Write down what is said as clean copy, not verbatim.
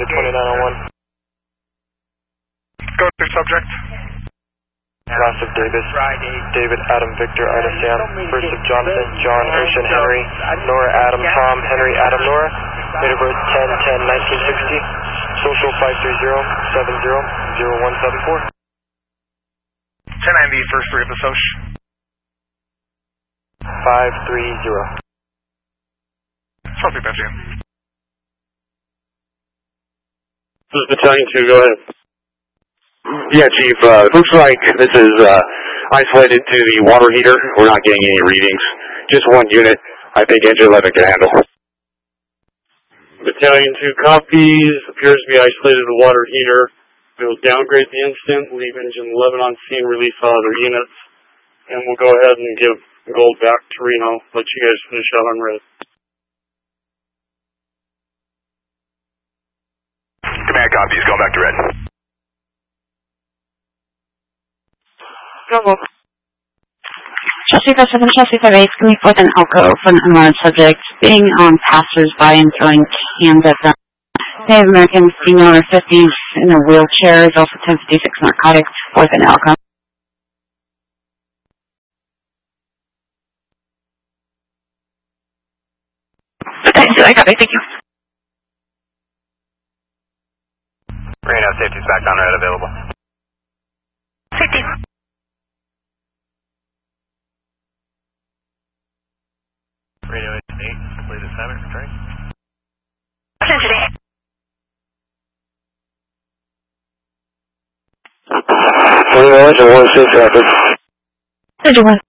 2901. Go to subject. Last of Davis, David, Adam, Victor, Ida, Sam. First of Jonathan, John, Ocean, Henry, Nora, Adam, Tom, Henry, Adam, Nora. Date of birth 10/10/1960. Social 530-70-0174. 1090, first three of the social. 530. Something that's you. This is Battalion 2, go ahead. Yeah, Chief, it looks like this is isolated to the water heater. We're not getting any readings. Just one unit. I think engine 11 can handle. Battalion 2 copies. Appears to be isolated to the water heater. We'll downgrade the instant, leave engine 11 on scene, release all other units, and we'll go ahead and give gold back to Reno. Let you guys finish out on red. Command copies, going back to red. Chelsea 57, Chelsea 58, coming forth an Elko for an unwanted subject, being on passers-by and throwing cans at them. Native American female in her 50s in a wheelchair is also 1056 narcotics, forth an Elko. I got it, thank you. Reno, safety's back on red, available. Safety. Radio 8, complete assignment, return. Attention. Engine 1 6 rapid. Engine 1.